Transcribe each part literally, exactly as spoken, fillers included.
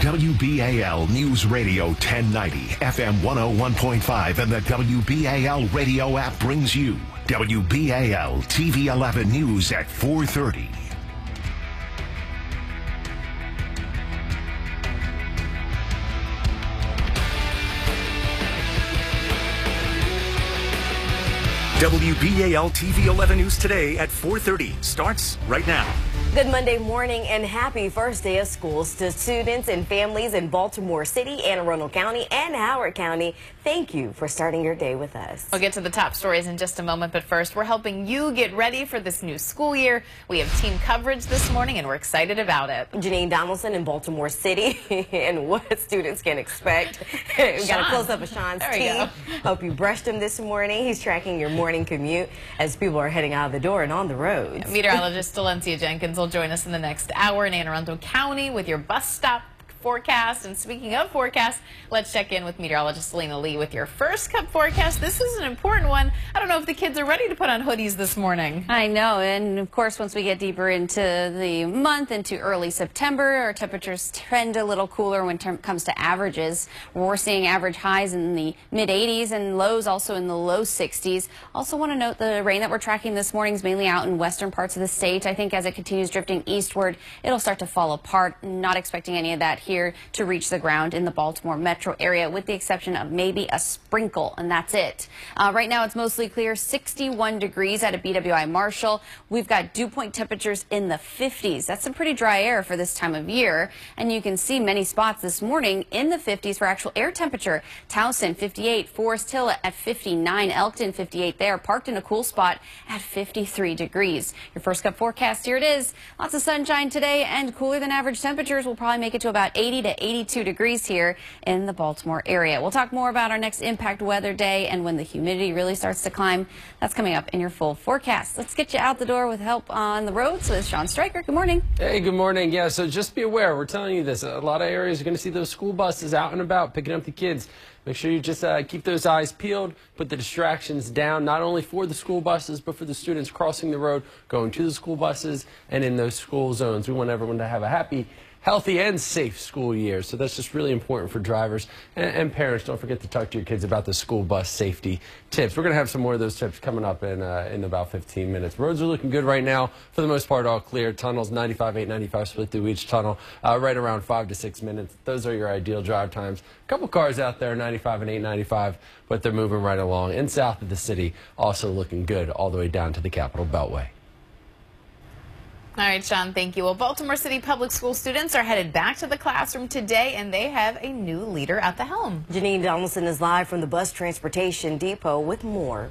W B A L News Radio ten ninety, F M one oh one point five, and the W B A L radio app brings you W B A L T V eleven News at four thirty. W B A L T V eleven News today at four thirty starts right now. Good Monday morning and happy first day of schools to students and families in Baltimore City, Anne Arundel County, and Howard County. Thank you for starting your day with us. We'll get to the top stories in just a moment, but first, we're helping you get ready for this new school year. We have team coverage this morning, and we're excited about it. Janine Donaldson in Baltimore City, and what students can expect. We've got a close-up of Sean's there team. Hope you brushed him this morning. He's tracking your morning commute as people are heading out of the door and on the roads. Meteorologist Delencia Jenkins will join us in the next hour in Anne Arundel County with your bus stop forecast. And speaking of forecast, let's check in with meteorologist Selena Lee with your first cup forecast. This is an important one. I don't know if the kids are ready to put on hoodies this morning. I know, and of course once we get deeper into the month, into early September, our temperatures trend a little cooler when it comes to averages. We're seeing average highs in the mid eighties and lows also in the low sixties. Also want to note the rain that we're tracking this morning is mainly out in western parts of the state. I think as it continues drifting eastward, it'll start to fall apart. Not expecting any of that here to reach the ground in the Baltimore metro area, with the exception of maybe a sprinkle, and that's it. Uh, right now it's mostly clear, sixty-one degrees out of B W I Marshall. We've got dew point temperatures in the fifties. That's some pretty dry air for this time of year, and you can see many spots this morning in the fifties for actual air temperature. Towson fifty-eight, Forest Hill at fifty-nine, Elkton fifty-eight there, parked in a cool spot at fifty-three degrees. Your first cup forecast, here it is. Lots of sunshine today and cooler than average temperatures. Will probably make it to about eighty to eighty-two degrees here in the Baltimore area. We'll talk more about our next impact weather day and when the humidity really starts to climb. That's coming up in your full forecast. Let's get you out the door with help on the roads with Sean Stryker. Good morning. Hey, good morning. Yeah, so just be aware, we're telling you this. A lot of areas are going to see those school buses out and about picking up the kids. Make sure you just uh, keep those eyes peeled, put the distractions down, not only for the school buses, but for the students crossing the road, going to the school buses, and in those school zones. We want everyone to have a happy, healthy, and safe school year. So that's just really important for drivers and, and parents. Don't forget to talk to your kids about the school bus safety tips. We're going to have some more of those tips coming up in, uh, in about fifteen minutes. Roads are looking good right now. For the most part, all clear. Tunnels, ninety-five, eight ninety-five split through each tunnel, uh, right around five to six minutes. Those are your ideal drive times. A couple cars out there, ninety-five and eight ninety-five, but they're moving right along. And south of the city, also looking good all the way down to the Capitol Beltway. All right, Sean, thank you. Well, Baltimore City Public School students are headed back to the classroom today, and they have a new leader at the helm. Janine Donaldson is live from the Bus Transportation Depot with more.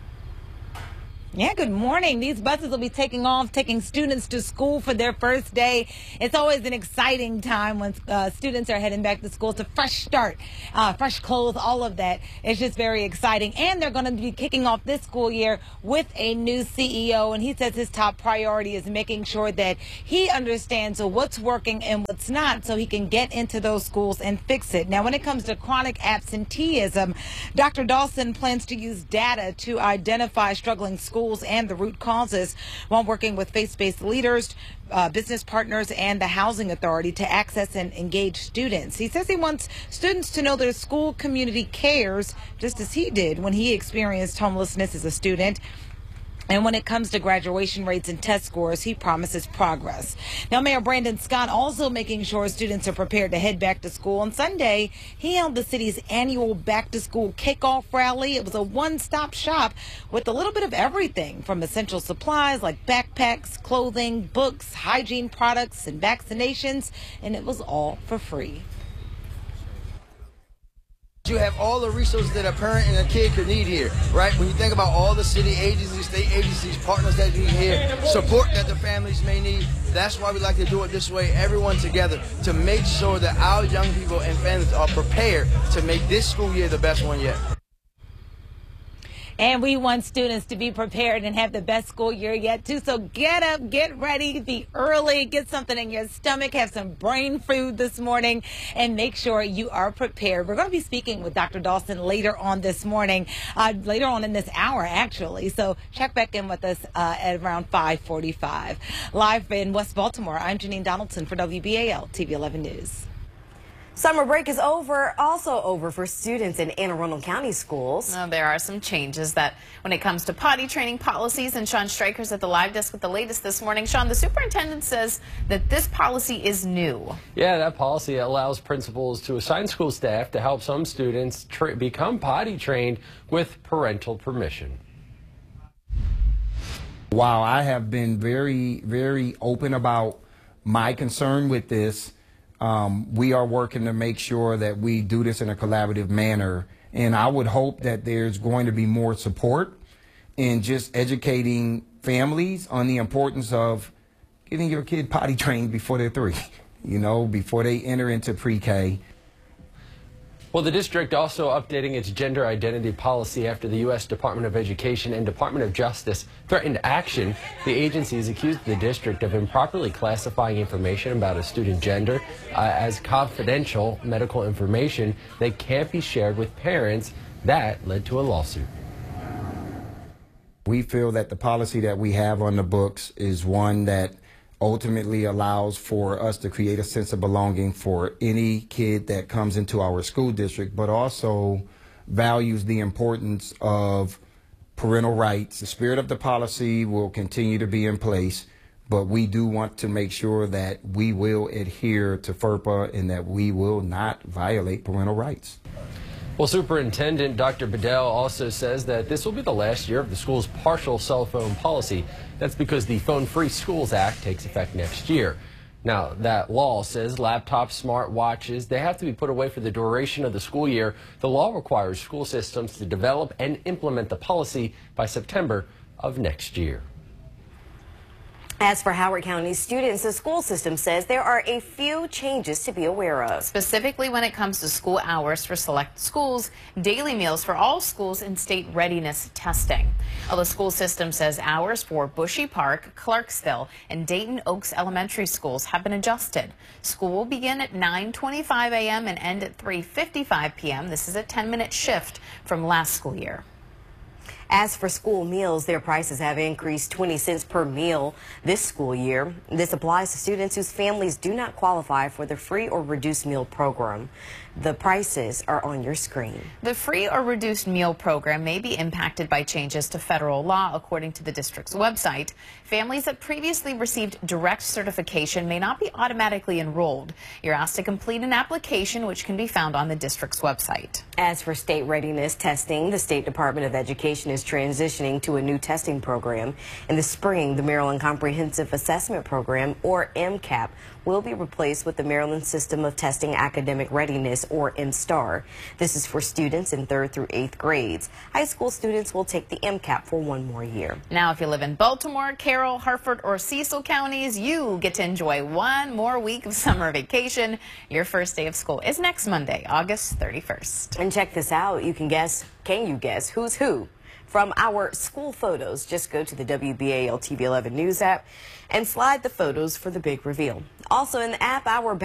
Yeah, good morning. These buses will be taking off, taking students to school for their first day. It's always an exciting time when uh, students are heading back to school. It's a fresh start, uh, fresh clothes, all of that. It's just very exciting. And they're going to be kicking off this school year with a new C E O. And he says his top priority is making sure that he understands what's working and what's not so he can get into those schools and fix it. Now, when it comes to chronic absenteeism, Doctor Dawson plans to use data to identify struggling schools and the root causes while working with faith-based leaders, uh, business partners, and the housing authority to access and engage students. He says he wants students to know their school community cares, just as he did when he experienced homelessness as a student. And when it comes to graduation rates and test scores, he promises progress. Now, Mayor Brandon Scott also making sure students are prepared to head back to school. On Sunday, he held the city's annual back-to-school kickoff rally. It was a one-stop shop with a little bit of everything from essential supplies like backpacks, clothing, books, hygiene products, and vaccinations, and it was all for free. You have all the resources that a parent and a kid could need here, right? When you think about all the city agencies, state agencies, partners that you here, support that the families may need, that's why we like to do it this way, everyone together, to make sure that our young people and families are prepared to make this school year the best one yet. And we want students to be prepared and have the best school year yet, too. So get up, get ready, be early, get something in your stomach, have some brain food this morning, and make sure you are prepared. We're going to be speaking with Doctor Dawson later on this morning, uh, later on in this hour, actually. So check back in with us uh, at around five forty-five. Live in West Baltimore, I'm Janine Donaldson for W B A L T V eleven News. Summer break is over, also over for students in Anne Arundel County schools. Now, there are some changes that when it comes to potty training policies, and Sean Stryker's at the live desk with the latest this morning. Sean, the superintendent says that this policy is new. Yeah, that policy allows principals to assign school staff to help some students tra become potty trained with parental permission. While I have been very, very open about my concern with this, Um, we are working to make sure that we do this in a collaborative manner. And I would hope that there's going to be more support in just educating families on the importance of getting your kid potty trained before they're three, you know, before they enter into pre-K. Well, the district also updating its gender identity policy after the U S Department of Education and Department of Justice threatened action. The agencies accused the district of improperly classifying information about a student gender uh, as confidential medical information that can't be shared with parents. That led to a lawsuit. We feel that the policy that we have on the books is one that ultimately allows for us to create a sense of belonging for any kid that comes into our school district, but also values the importance of parental rights. The spirit of the policy will continue to be in place, but we do want to make sure that we will adhere to FERPA and that we will not violate parental rights. Well, Superintendent Doctor Bedell also says that this will be the last year of the school's partial cell phone policy. That's because the Phone Free Schools Act takes effect next year. Now, that law says laptops, smart watches, they have to be put away for the duration of the school year. The law requires school systems to develop and implement the policy by September of next year. As for Howard County students, the school system says there are a few changes to be aware of. Specifically when it comes to school hours for select schools, daily meals for all schools, and state readiness testing. Well, the school system says hours for Bushy Park, Clarksville, and Dayton Oaks elementary schools have been adjusted. School will begin at nine twenty-five a m and end at three fifty-five p m This is a ten minute shift from last school year. As for school meals, their prices have increased twenty cents per meal this school year. This applies to students whose families do not qualify for the free or reduced meal program. The prices are on your screen. The free or reduced meal program may be impacted by changes to federal law, according to the district's website. Families that previously received direct certification may not be automatically enrolled. You're asked to complete an application, which can be found on the district's website. As for state readiness testing, the State Department of Education is transitioning to a new testing program. In the spring, the Maryland Comprehensive Assessment Program, or MCAP, will be replaced with the Maryland System of Testing Academic Readiness, or MSTAR. This is for students in third through eighth grades. High school students will take the MCAP for one more year. Now, if you live in Baltimore, Carroll, Harford, or Cecil counties, you get to enjoy one more week of summer vacation. Your first day of school is next Monday, August thirty-first. And check this out. You can guess, can you guess who's who? From our school photos, just go to the W B A L T V eleven News app and slide the photos for the big reveal. Also in the app, our